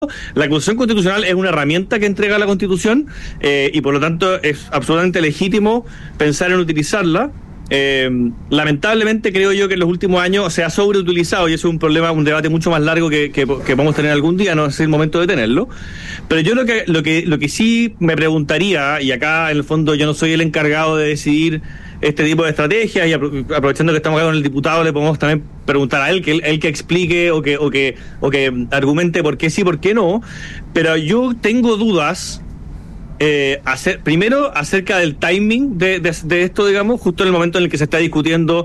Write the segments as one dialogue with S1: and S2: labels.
S1: La acusación constitucional es una herramienta que entrega la Constitución y por lo tanto es absolutamente legítimo pensar en utilizarla. Lamentablemente creo yo que en los últimos años se ha sobreutilizado y eso es un problema, un debate mucho más largo que vamos a tener algún día, no es el momento de tenerlo. Pero yo lo que sí me preguntaría, y acá en el fondo yo no soy el encargado de decidir este tipo de estrategias, y aprovechando que estamos acá con el diputado, le podemos también preguntar a él que explique o que argumente por qué sí, por qué no. Pero yo tengo dudas primero acerca del timing de esto, digamos, justo en el momento en el que se está discutiendo,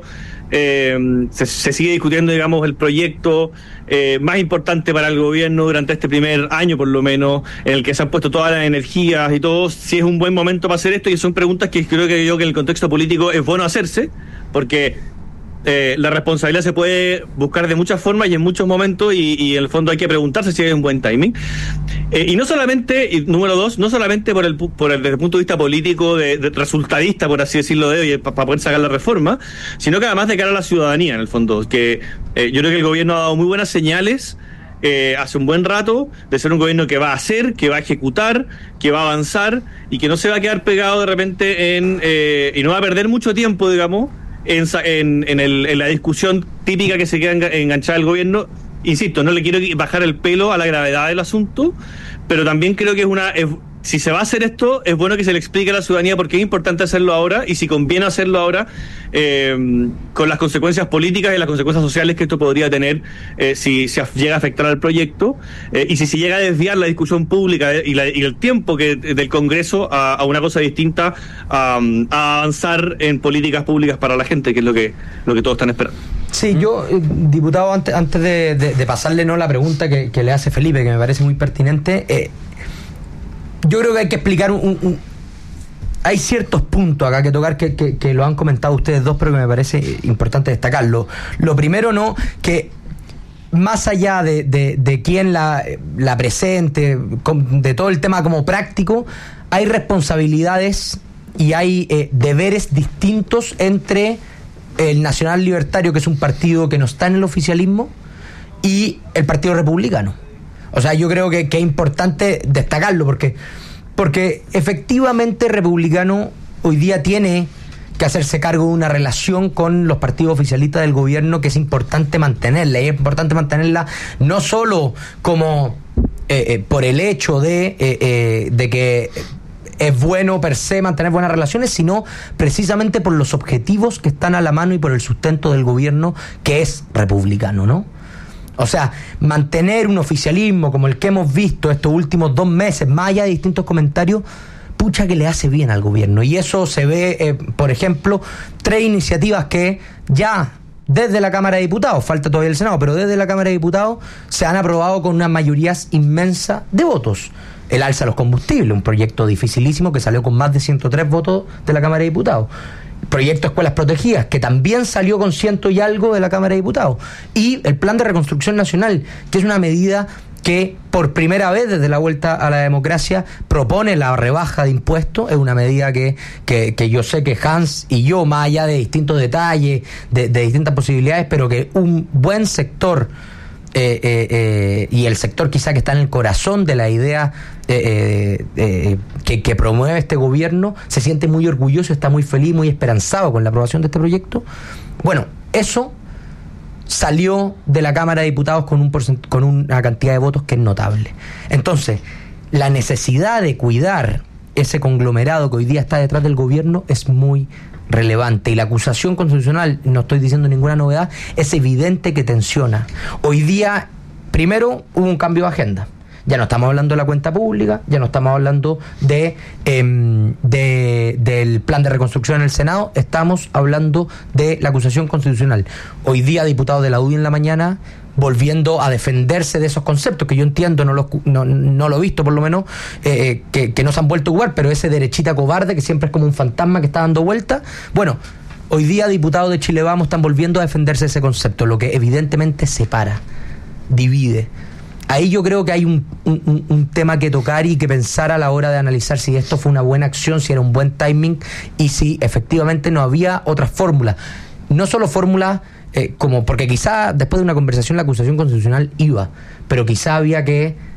S1: se sigue discutiendo, digamos, el proyecto más importante para el gobierno durante este primer año, por lo menos, en el que se han puesto todas las energías y todo, si es un buen momento para hacer esto, y son preguntas que creo que en el contexto político es bueno hacerse, porque la responsabilidad se puede buscar de muchas formas y en muchos momentos, y en el fondo hay que preguntarse si hay un buen timing. Y no solamente, y número dos, no solamente desde el punto de vista político, de resultadista, por así decirlo, para poder sacar la reforma, sino que además de cara a la ciudadanía, en el fondo, que yo creo que el gobierno ha dado muy buenas señales hace un buen rato de ser un gobierno que va a hacer, que va a ejecutar, que va a avanzar y que no se va a quedar pegado de repente y no va a perder mucho tiempo, digamos, en la discusión típica que se queda enganchada el gobierno. Insisto, no le quiero bajar el pelo a la gravedad del asunto, pero también creo que si se va a hacer esto, es bueno que se le explique a la ciudadanía por qué es importante hacerlo ahora y si conviene hacerlo ahora, con las consecuencias políticas y las consecuencias sociales que esto podría tener si se llega a afectar al proyecto, y si se llega a desviar la discusión pública y el tiempo del Congreso a una cosa distinta, a avanzar en políticas públicas para la gente, que es lo que todos están esperando.
S2: Sí, yo, diputado, antes de pasarle la pregunta que le hace Felipe, que me parece muy pertinente, yo creo que hay que explicar hay ciertos puntos acá que tocar que lo han comentado ustedes dos, pero que me parece importante destacarlo. Lo primero, que más allá de quién la presente, de todo el tema como práctico, hay responsabilidades y hay deberes distintos entre el Nacional Libertario, que es un partido que no está en el oficialismo, y el Partido Republicano. O sea, yo creo que es importante destacarlo porque efectivamente Republicano hoy día tiene que hacerse cargo de una relación con los partidos oficialistas del gobierno que es importante mantenerla, y es importante mantenerla no solo como por el hecho de que es bueno per se mantener buenas relaciones, sino precisamente por los objetivos que están a la mano y por el sustento del gobierno, que es republicano, ¿no? O sea, mantener un oficialismo como el que hemos visto estos últimos 2 meses, más allá de distintos comentarios, pucha que le hace bien al gobierno. Y eso se ve, por ejemplo, 3 iniciativas que ya desde la Cámara de Diputados, falta todavía el Senado, pero desde la Cámara de Diputados se han aprobado con una mayoría inmensa de votos. El alza a los combustibles, un proyecto dificilísimo que salió con más de 103 votos de la Cámara de Diputados. Proyecto Escuelas Protegidas, que también salió con 100 y algo de la Cámara de Diputados. Y el Plan de Reconstrucción Nacional, que es una medida que por primera vez desde la vuelta a la democracia propone la rebaja de impuestos. Es una medida que yo sé que Hans y yo, más allá de distintos detalles, de distintas posibilidades, pero que un buen sector, y el sector quizá que está en el corazón de la idea que promueve este gobierno, se siente muy orgulloso, está muy feliz, muy esperanzado con la aprobación de este proyecto. Bueno, eso salió de la Cámara de Diputados con una cantidad de votos que es notable. Entonces, la necesidad de cuidar ese conglomerado que hoy día está detrás del gobierno es muy relevante, y la acusación constitucional, no estoy diciendo ninguna novedad, es evidente que tensiona. Hoy día, primero, hubo un cambio de agenda. Ya no estamos hablando de la cuenta pública, ya no estamos hablando del plan de reconstrucción en el Senado, estamos hablando de la acusación constitucional. Hoy día, diputados de la UDI en la mañana, volviendo a defenderse de esos conceptos, que yo entiendo, no lo he visto por lo menos, que no se han vuelto a ocupar, pero ese derechita cobarde que siempre es como un fantasma que está dando vuelta. Bueno, hoy día diputados de Chile Vamos están volviendo a defenderse de ese concepto, lo que evidentemente separa, divide. Ahí yo creo que hay un tema que tocar y que pensar a la hora de analizar si esto fue una buena acción, si era un buen timing y si efectivamente no había otras fórmulas. No solo fórmulas porque quizá después de una conversación la acusación constitucional iba, pero quizá había que